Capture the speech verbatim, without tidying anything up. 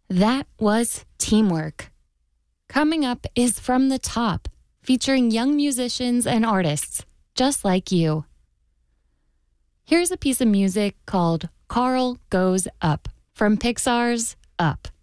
That was teamwork. Coming up is From the Top, featuring young musicians and artists just like you. Here's a piece of music called Carl Goes Up from Pixar's Up.